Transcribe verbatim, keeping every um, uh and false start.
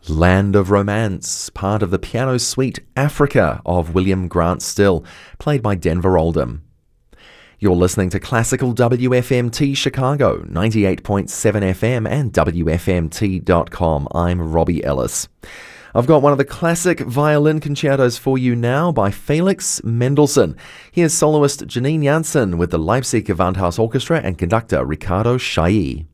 Land of Romance, part of the piano suite Africa of William Grant Still, played by Denver Oldham. You're listening to Classical W F M T Chicago, ninety-eight point seven F M and W F M T dot com. I'm Robbie Ellis. I've got one of the classic violin concertos for you now by Felix Mendelssohn. Here's soloist Janine Jansen with the Leipzig Gewandhaus Orchestra and conductor Ricardo Chailly.